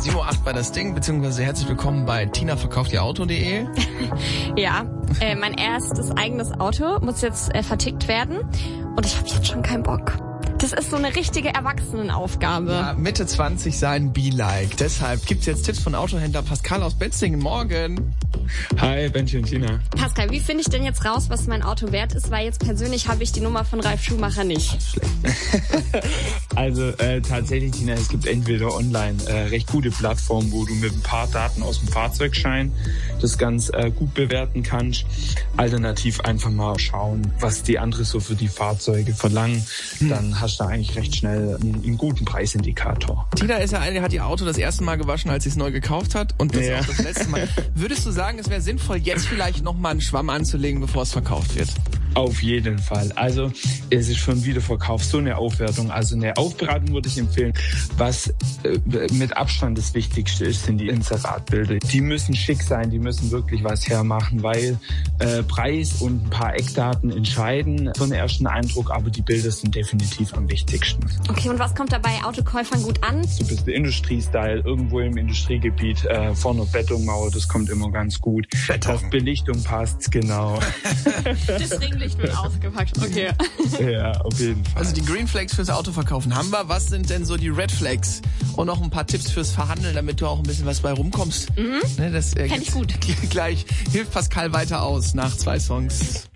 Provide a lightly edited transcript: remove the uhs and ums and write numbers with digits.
7:08 Uhr war das Ding, beziehungsweise herzlich willkommen bei tinaverkauftihauto.de. Ja, mein erstes eigenes Auto muss jetzt vertickt werden und ich habe jetzt schon keinen Bock. Das ist so eine richtige Erwachsenenaufgabe. Ja, Mitte 20 sein, be like. Deshalb gibt's jetzt Tipps von Autohändler Pascal aus Betzingen. Morgen. Hi, Benji und Tina. Pascal, wie finde ich denn jetzt raus, was mein Auto wert ist? Weil jetzt persönlich habe ich die Nummer von Ralf Schumacher nicht. Also tatsächlich, Tina, es gibt entweder online recht gute Plattformen, wo du mit ein paar Daten aus dem Fahrzeugschein das ganz gut bewerten kannst. Alternativ einfach mal schauen, was die andere so für die Fahrzeuge verlangen. Dann hast du eigentlich recht schnell einen guten Preisindikator. Tina ist ja eine, die hat ihr Auto das erste Mal gewaschen, als sie es neu gekauft hat und das auch das letzte Mal. Würdest du sagen, es wäre sinnvoll, jetzt vielleicht nochmal einen Schwamm anzulegen, bevor es verkauft wird? Auf jeden Fall. Also es ist schon Wiederverkauf so eine Aufwertung. Also eine Aufbereitung würde ich empfehlen. Was mit Abstand das Wichtigste ist, sind die Inseratbilder. Die müssen schick sein, die müssen wirklich was hermachen, weil Preis und ein paar Eckdaten entscheiden für einen ersten Eindruck, aber die Bilder sind definitiv am wichtigsten. Okay, und was kommt da bei Autokäufern gut an? Du bist der Industriestyle, irgendwo im Industriegebiet, vorne Betonmauer, das kommt immer ganz gut. Beton. Dass Belichtung passt, genau. Das Ringlicht wird ausgepackt, okay. Ja, auf jeden Fall. Also die Green Flags fürs Autoverkaufen haben wir. Was sind denn so die Red Flags? Und noch ein paar Tipps fürs Verhandeln, damit du auch ein bisschen was bei rumkommst. Mhm. Ne, das Fänd ich gut. Gleich hilft Pascal weiter aus nach 2 Songs.